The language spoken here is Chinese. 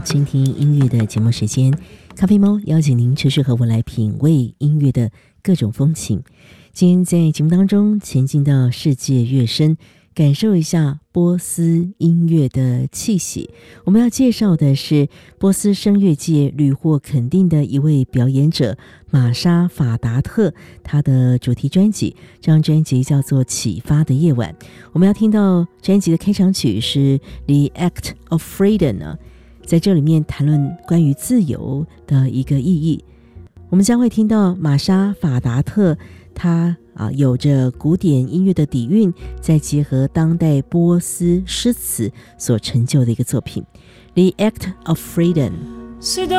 倾听音乐的节目时间，咖啡猫邀请您持续和我来品味音乐的各种风情。今天在节目当中前进到世界乐声，感受一下波斯音乐的气息。我们要介绍的是波斯声乐界屡获肯定的一位表演者玛莎法达特，他的主题专辑，这张专辑叫做《启发的夜晚》。我们要听到专辑的开场曲是 The Act of Freedom 呢，在这里面谈论关于自由的一个意义。我们将会听到玛莎法达特他有着古典音乐的底蕴，再结合当代波斯诗词所成就的一个作品 The Act of Freedom。